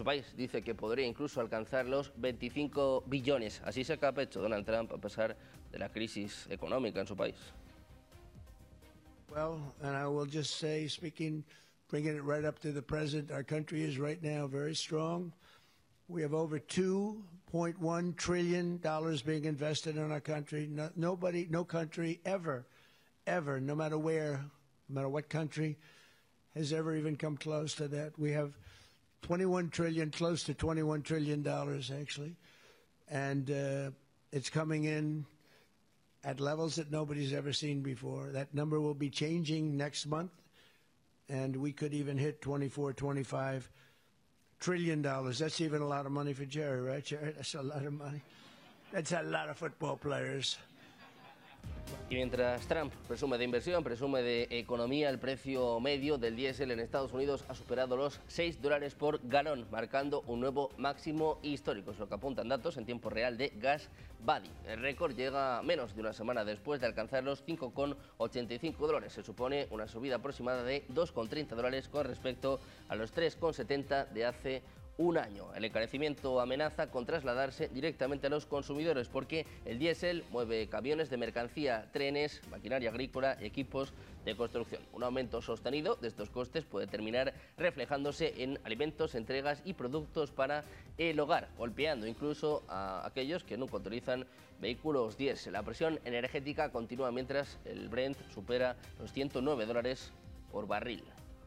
país dice que podría incluso alcanzar los 25 billones. Así saca pecho Donald Trump a pesar de la crisis económica en su país. Well, and I will just say, bringing it right up to the president, our country is right now very strong. We have over $2.1 trillion being invested in our country. No country ever, no matter where, no matter what country, has ever even come close to that. We have 21 trillion, close to $21 trillion actually, and it's coming in at levels that nobody's ever seen before. That number will be changing next month, and we could even hit 24, 25 trillion dollars. That's even a lot of money for Jerry, right, Jerry? That's a lot of money. That's a lot of football players. Y mientras Trump presume de inversión, presume de economía, el precio medio del diésel en Estados Unidos ha superado los $6 por galón, marcando un nuevo máximo histórico. Es lo que apuntan datos en tiempo real de GasBuddy. El récord llega menos de una semana después de alcanzar los $5,85. Se supone una subida aproximada de $2,30 con respecto a los $3,70 de hace un año. El encarecimiento amenaza con trasladarse directamente a los consumidores porque el diésel mueve camiones de mercancía, trenes, maquinaria agrícola y equipos de construcción. Un aumento sostenido de estos costes puede terminar reflejándose en alimentos, entregas y productos para el hogar, golpeando incluso a aquellos que nunca utilizan vehículos diésel. La presión energética continúa mientras el Brent supera los $109 por barril.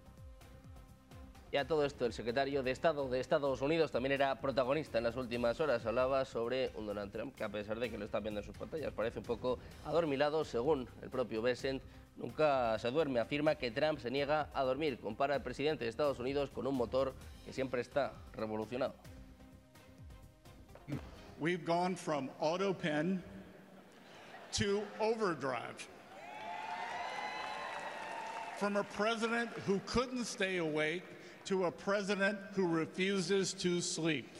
Y a todo esto, el secretario de Estado de Estados Unidos también era protagonista en las últimas horas. Hablaba sobre un Donald Trump que, a pesar de que lo está viendo en sus pantallas, parece un poco adormilado. Según el propio Bessent, nunca se duerme. Afirma que Trump se niega a dormir. Compara al presidente de Estados Unidos con un motor que siempre está revolucionado. We've gone from auto pen to overdrive. From a president who couldn't stay awake to a president who refuses to sleep.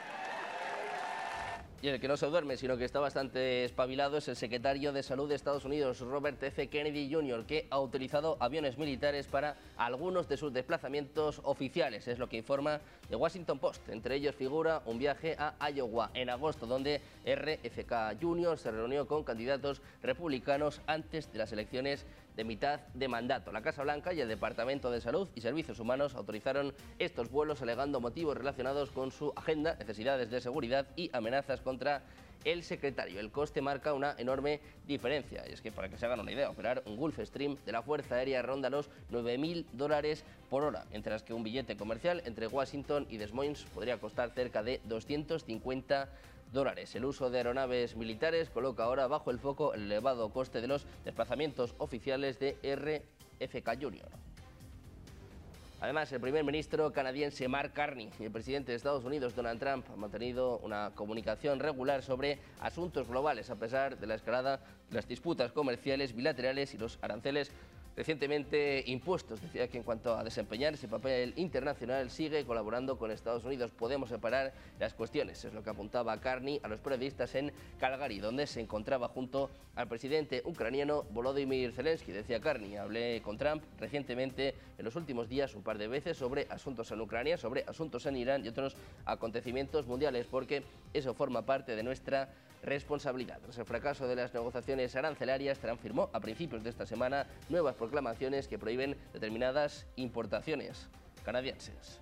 Y el que no se duerme, sino que está bastante espabilado, es el secretario de Salud de Estados Unidos, Robert F. Kennedy Jr., que ha utilizado aviones militares para algunos de sus desplazamientos oficiales. Es lo que informa The Washington Post. Entre ellos figura un viaje a Iowa en agosto, donde RFK Jr. se reunió con candidatos republicanos antes de las elecciones de mitad de mandato. La Casa Blanca y el Departamento de Salud y Servicios Humanos autorizaron estos vuelos alegando motivos relacionados con su agenda, necesidades de seguridad y amenazas contra el secretario. El coste marca una enorme diferencia, y es que, para que se hagan una idea, operar un Gulfstream de la Fuerza Aérea ronda los $9.000 por hora, mientras que un billete comercial entre Washington y Des Moines podría costar cerca de $250. El uso de aeronaves militares coloca ahora bajo el foco el elevado coste de los desplazamientos oficiales de RFK Jr. Además, el primer ministro canadiense Mark Carney y el presidente de Estados Unidos Donald Trump han mantenido una comunicación regular sobre asuntos globales a pesar de la escalada de las disputas comerciales bilaterales y los aranceles recientemente impuestos. Decía que en cuanto a desempeñar ese papel internacional sigue colaborando con Estados Unidos. Podemos separar las cuestiones, es lo que apuntaba Carney a los periodistas en Calgary, donde se encontraba junto al presidente ucraniano Volodymyr Zelensky. Decía Carney: hablé con Trump recientemente en los últimos días un par de veces sobre asuntos en Ucrania, sobre asuntos en Irán y otros acontecimientos mundiales, porque eso forma parte de nuestra responsabilidad. Tras el fracaso de las negociaciones arancelarias, Trump firmó a principios de esta semana nuevas proclamaciones que prohíben determinadas importaciones canadienses.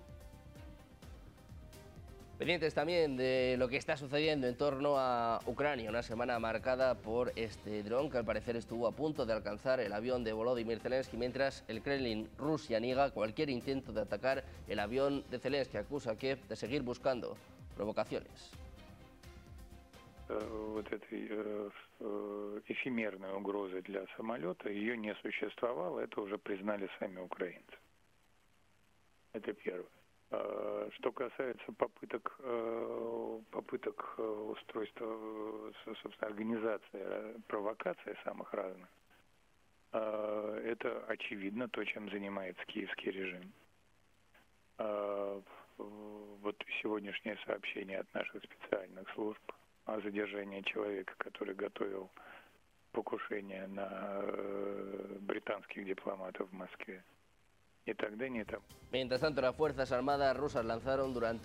Pendientes también de lo que está sucediendo en torno a Ucrania, una semana marcada por este dron que al parecer estuvo a punto de alcanzar el avión de Volodymyr Zelensky, mientras el Kremlin, Rusia, niega cualquier intento de atacar el avión de Zelensky. Acusa a Kiev de seguir buscando provocaciones. Вот этой эфемерной угрозы для самолета, ее не существовало, это уже признали сами украинцы. Это первое. Что касается попыток устройства, собственно, организации провокаций самых разных, это очевидно то, чем занимается киевский режим. Вот сегодняшнее сообщение от наших специальных служб о задержании человека, который готовил покушение на британских дипломатов в Москве. Mientras tanto, las Fuerzas Armadas rusas lanzaron durante